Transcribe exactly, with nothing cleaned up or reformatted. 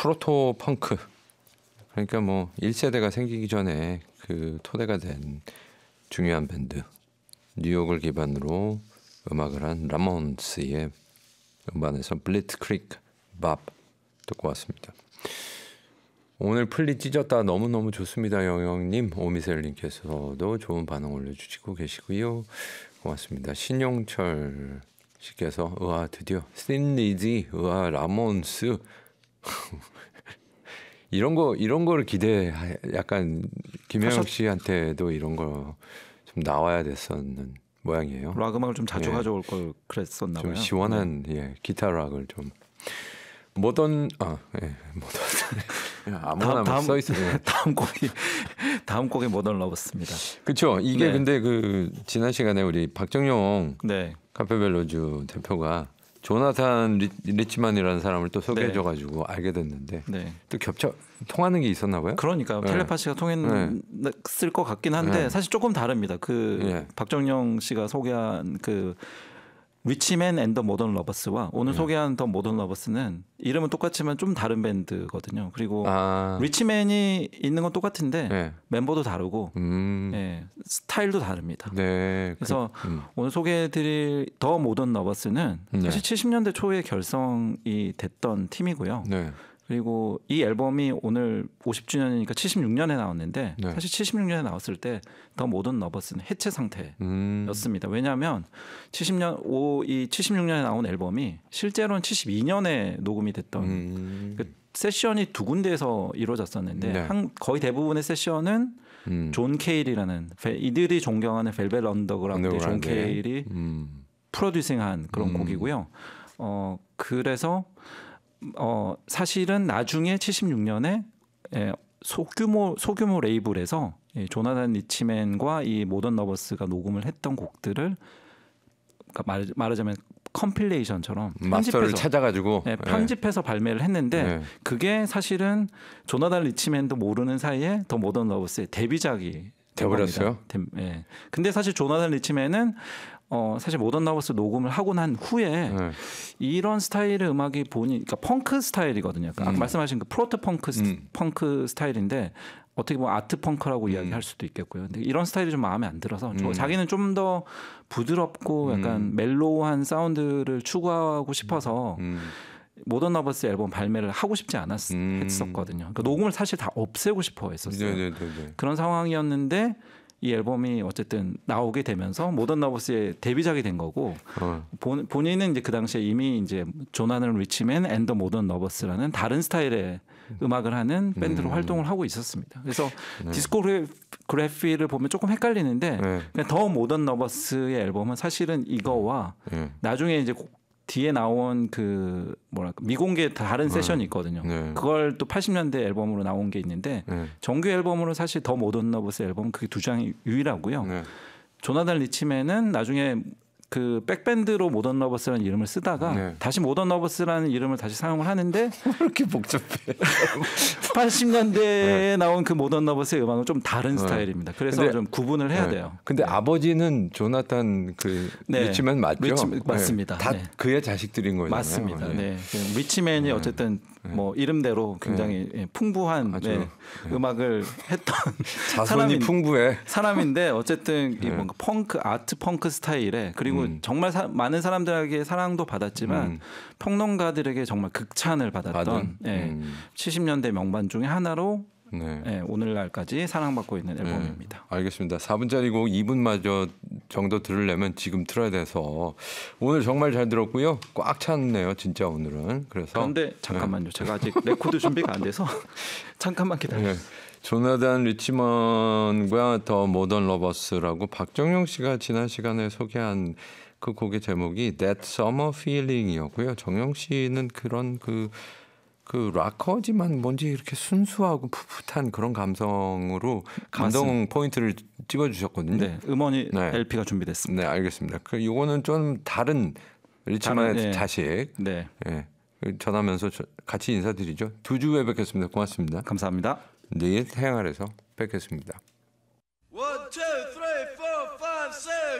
프로토 펑크, 그러니까 뭐 일 세대가 생기기 전에 그 토대가 된 중요한 밴드, 뉴욕을 기반으로 음악을 한 라몬스의 음반에서 블리츠크리그 밥 듣고 왔습니다. 오늘 플리 찢었다 너무너무 좋습니다. 영영님, 오미셀님께서도 좋은 반응 올려주시고 계시고요. 고맙습니다. 신용철 씨께서 우와 드디어 신리지, 우와 라몬스 이런 거 이런 거를 기대, 약간 김영혁 씨한테도 이런 거 좀 나와야 됐었는 모양이에요. 락 음악을 좀 자주 예. 가져올 걸 그랬었나 봐요. 좀 시원한 네. 예, 기타 락을 좀 모던 아 예, 모던 아무나 다음, 써 있어요. 다음 곡이 다음 곡이 모던 러버스입니다. 그렇죠. 이게 네. 근데 그 지난 시간에 우리 박정용 네. 카페벨로주 대표가 조나탄 리, 리치만이라는 사람을 또 소개해줘가지고 네. 알게 됐는데 네. 또 겹쳐 통하는 게 있었나 봐요. 그러니까 네. 텔레파시가 통했을 네. 것 같긴 한데 네. 사실 조금 다릅니다. 그 네. 박정영 씨가 소개한 그 리치맨 앤 더 모던 러버스와 오늘 네. 소개한 더 모던 러버스는 이름은 똑같지만 좀 다른 밴드거든요. 그리고 아. 리치맨이 있는 건 똑같은데 네. 멤버도 다르고 음. 네. 스타일도 다릅니다. 네. 그래서 그, 음. 오늘 소개해드릴 더 모던 러버스는 네. 사실 칠십 년대 초에 결성이 됐던 팀이고요. 네. 그리고 이 앨범이 오늘 오십 주년이니까 칠십육 년에 나왔는데 네. 사실 칠십육 년에 나왔을 때 더 모던 러버스는 해체 상태였습니다. 음. 왜냐하면 칠십 년 오, 이 칠십육 년에 나온 앨범이 실제로는 칠십이 년에 녹음이 됐던 음. 그 세션이 두 군데에서 이루어졌었는데 네. 한, 거의 대부분의 세션은 음. 존 케일이라는 이들이 존경하는 벨벳 언더그라운드의 존 케일이 음. 프로듀싱한 그런 음. 곡이고요. 어, 그래서 어, 사실은 나중에 칠십육 년에 예, 소규모 소규모 레이블에서 예, 조나단 리치맨과 이 모던 러버스가 녹음을 했던 곡들을 그러니까 말, 말하자면 컴필레이션처럼 마스터를 찾아가지고 예, 편집해서 예. 발매를 했는데 예. 그게 사실은 조나단 리치맨도 모르는 사이에 더 모던 러버스의 데뷔작이 되어버렸어요. 예. 근데 사실 조나단 리치맨은 어 사실 모던 러버스 녹음을 하고 난 후에 네. 이런 스타일의 음악이 보니 그러니까 펑크 스타일이거든요. 그러니까 음. 아까 말씀하신 그 프로토 펑크 음. 펑크 스타일인데 어떻게 보면 아트 펑크라고 음. 이야기할 수도 있겠고요. 근데 이런 스타일이 좀 마음에 안 들어서 음. 자기는 좀 더 부드럽고 약간 음. 멜로우한 사운드를 추구하고 싶어서 음. 모던 러버스 앨범 발매를 하고 싶지 않았었거든요. 그러니까 녹음을 사실 다 없애고 싶어 했었어요. 네네네네. 그런 상황이었는데 이 앨범이 어쨌든 나오게 되면서 모던 러버스의 데뷔작이 된 거고 어. 본, 본인은 이제 그 당시에 이미 이제 조나단 리치맨 앤 더 모던 러버스라는 다른 스타일의 음악을 하는 밴드로 음. 활동을 하고 있었습니다. 그래서 네. 디스코그래피를 보면 조금 헷갈리는데 네. 더 모던 러버스의 앨범은 사실은 이거와 네. 나중에 이제 뒤에 나온 그 뭐랄까 미공개 다른 네. 세션이 있거든요. 네. 그걸 또 팔십 년대 앨범으로 나온 게 있는데 네. 정규 앨범으로 사실 더 모던 러버스 앨범 그게 두 장이 유일하고요. 네. 조나단 리치맨은 나중에 그 백밴드로 모던 러버스라는 이름을 쓰다가 네. 다시 모던 러버스라는 이름을 다시 사용을 하는데 왜 이렇게 복잡해? 팔십 년대에 네. 나온 그 모던 러버스의 음악은 좀 다른 네. 스타일입니다. 그래서 근데, 좀 구분을 해야 네. 돼요. 근데 네. 아버지는 조나탄 그 네. 리치맨 맞죠? 리치, 맞습니다. 네. 다 네. 그의 자식들인 거잖아요. 맞습니다. 네. 네. 리치맨이 네. 어쨌든 뭐 이름대로 굉장히 네. 풍부한 네. 네. 음악을 했던 자손이 사람인, 풍부해 사람인데 어쨌든 네. 이 뭔가 펑크 아트 펑크 스타일에 그리고 음. 정말 사, 많은 사람들에게 사랑도 받았지만 음. 평론가들에게 정말 극찬을 받았던 네. 음. 칠십 년대 명반 중에 하나로 네. 네, 오늘날까지 사랑받고 있는 앨범입니다. 네, 알겠습니다. 사 분짜리 곡 이 분마저 정도 들으려면 지금 틀어야 돼서 오늘 정말 잘 들었고요. 꽉 찼네요. 진짜 오늘은. 그래서 그런데 잠깐만요. 네. 제가 아직 레코드 준비가 안 돼서 잠깐만 기다려주세요. 네. 조나단 리치먼과 더 모던 러버스라고 박정용 씨가 지난 시간에 소개한 그 곡의 제목이 That Summer Feeling이었고요. 정용 씨는 그런 그 그 락커지만 뭔지 이렇게 순수하고 풋풋한 그런 감성으로 감동 맞습니다. 포인트를 집어주셨거든요. 네, 음원이 네. 엘피가 준비됐습니다. 네, 알겠습니다. 그 이거는 좀 다른 리치만의 다른, 네. 자식. 네. 네. 전하면서 같이 인사드리죠. 두 주 후에 뵙겠습니다. 고맙습니다. 감사합니다. 내일 태양아래에서 뵙겠습니다.